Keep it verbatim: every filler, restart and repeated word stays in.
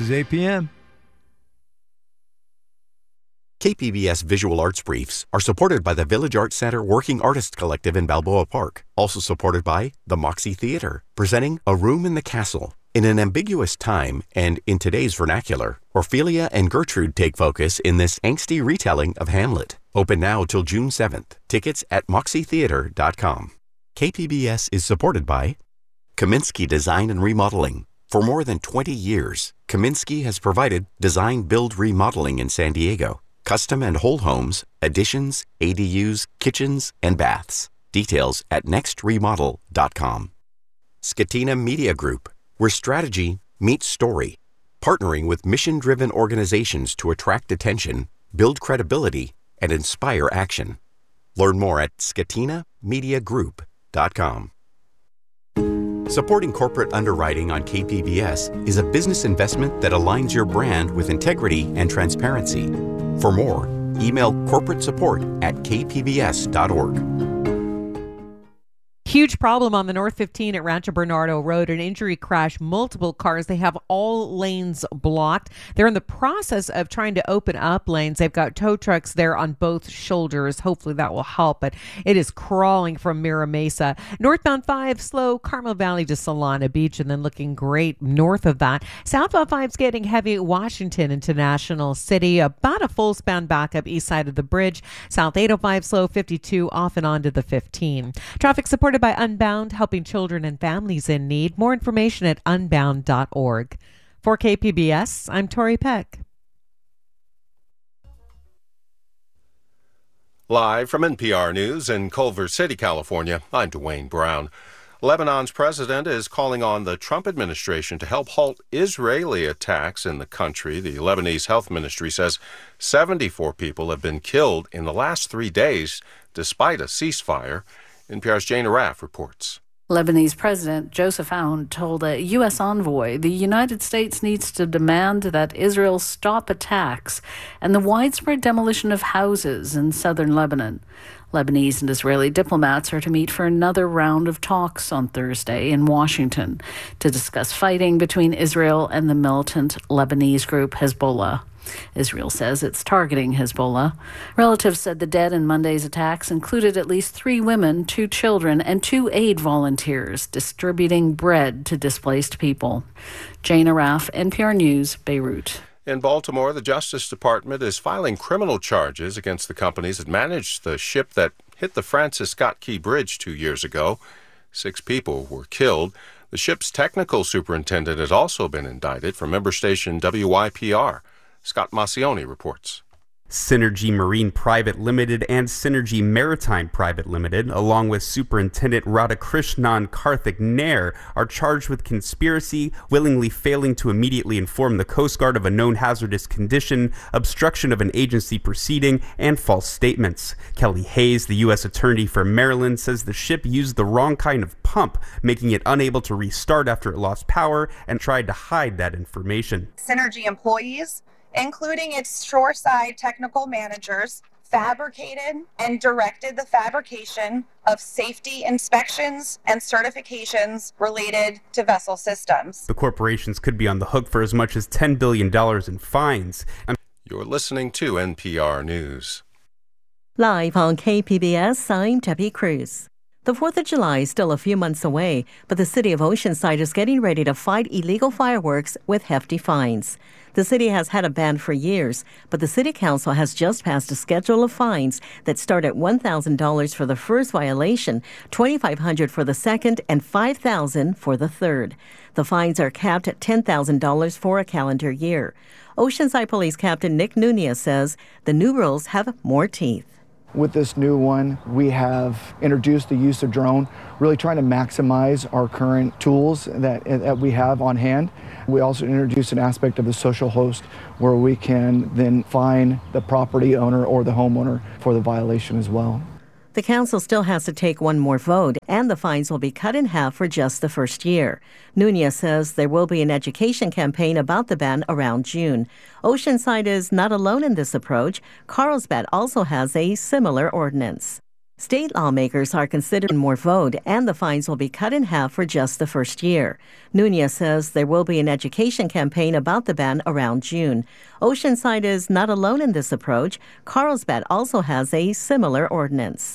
is eight p.m. K P B S Visual Arts Briefs are supported by the Village Arts Center Working Artist Collective in Balboa Park. Also supported by the Moxie Theater, presenting A Room in the Castle. In an ambiguous time and in today's vernacular, Ophelia and Gertrude take focus in this angsty retelling of Hamlet. Open now till June seventh. Tickets at moxie theater dot com. K P B S is supported by Kaminsky Design and Remodeling. For more than twenty years, Kaminsky has provided design, build, remodeling in San Diego. Custom and whole homes, additions, A D Us, kitchens, and baths. Details at next remodel dot com. Scatina Media Group, where strategy meets story. Partnering with mission-driven organizations to attract attention, build credibility, and inspire action. Learn more at scatina media group dot com. Supporting corporate underwriting on K P B S is a business investment that aligns your brand with integrity and transparency. For more, email corporate support at k p b s dot org. Huge problem on the North fifteen at Rancho Bernardo Road. An injury crash, multiple cars. They have all lanes blocked. They're in the process of trying to open up lanes. They've got tow trucks there on both shoulders. Hopefully that will help, but it is crawling from Mira Mesa. Northbound five slow, Carmel Valley to Solana Beach, and then looking great north of that. Southbound five's getting heavy, Washington into National City. About a full span backup east side of the bridge. South eight oh five slow, fifty-two off and on to the fifteen. Traffic supported by Unbound, helping children and families in need. More information at unbound dot org. For K P B S, I'm Tori Peck. Live from N P R News in Culver City, California, I'm Dwayne Brown. Lebanon's president is calling on the Trump administration to help halt Israeli attacks in the country. The Lebanese Health Ministry says seventy-four people have been killed in the last three days, despite a ceasefire. N P R's Jane Araf reports. Lebanese President Joseph Aoun told a U S envoy the United States needs to demand that Israel stop attacks and the widespread demolition of houses in southern Lebanon. Lebanese and Israeli diplomats are to meet for another round of talks on Thursday in Washington to discuss fighting between Israel and the militant Lebanese group Hezbollah. Israel says it's targeting Hezbollah. Relatives said the dead in Monday's attacks included at least three women, two children, and two aid volunteers distributing bread to displaced people. Jane Araf, N P R News, Beirut. In Baltimore, the Justice Department is filing criminal charges against the companies that managed the ship that hit the Francis Scott Key Bridge two years ago. Six people were killed. The ship's technical superintendent has also been indicted for member station W Y P R. Scott Massioni reports. Synergy Marine Private Limited and Synergy Maritime Private Limited, along with Superintendent Radhakrishnan Karthik Nair, are charged with conspiracy, willingly failing to immediately inform the Coast Guard of a known hazardous condition, obstruction of an agency proceeding, and false statements. Kelly Hayes, the U S Attorney for Maryland, says the ship used the wrong kind of pump, making it unable to restart after it lost power, and tried to hide that information. Synergy employees, including its shoreside technical managers, fabricated and directed the fabrication of safety inspections and certifications related to vessel systems. The corporations could be on the hook for as much as ten billion dollars in fines. I'm- You're listening to N P R News. Live on K P B S, I'm Debbie Cruz. The fourth of July is still a few months away, but the city of Oceanside is getting ready to fight illegal fireworks with hefty fines. The city has had a ban for years, but the city council has just passed a schedule of fines that start at one thousand dollars for the first violation, twenty-five hundred dollars for the second, and five thousand dollars for the third. The fines are capped at ten thousand dollars for a calendar year. Oceanside Police Captain Nick Nunez says the new rules have more teeth. With this new one, we have introduced the use of drone, really trying to maximize our current tools that, that we have on hand. We also introduced an aspect of the social host where we can then fine the property owner or the homeowner for the violation as well. The council still has to take one more vote, and the fines will be cut in half for just the first year. Nunez says there will be an education campaign about the ban around June. Oceanside is not alone in this approach. Carlsbad also has a similar ordinance. State lawmakers are considering more vote, and the fines will be cut in half for just the first year. Nunez says there will be an education campaign about the ban around June. Oceanside is not alone in this approach. Carlsbad also has a similar ordinance.